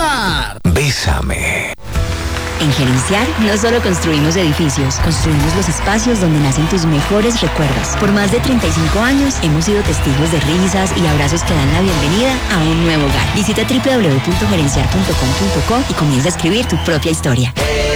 Gerenciar. Bésame. En Gerenciar no solo construimos edificios, construimos los espacios donde nacen tus mejores recuerdos. Por más de 35 años hemos sido testigos de risas y abrazos que dan la bienvenida a un nuevo hogar. Visita www.gerenciar.com.co y comienza a escribir tu propia historia.